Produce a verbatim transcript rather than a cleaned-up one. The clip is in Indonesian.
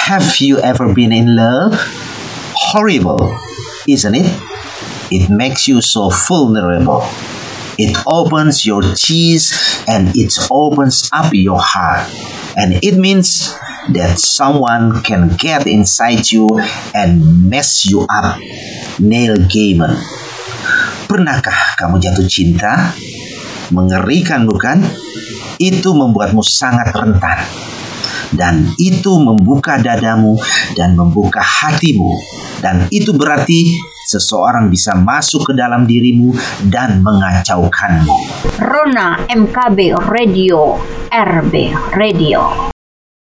Have you ever been in love? Horrible, isn't it? It makes you so vulnerable. It opens your chest and it opens up your heart. And it means that someone can get inside you and mess you up. Neil Gaiman. Pernahkah kamu jatuh cinta? Mengerikan bukan? Itu membuatmu sangat rentan. Dan itu membuka dadamu dan membuka hatimu. Dan itu berarti seseorang bisa masuk ke dalam dirimu dan mengacaukanmu. Rona M K B Radio, R B Radio.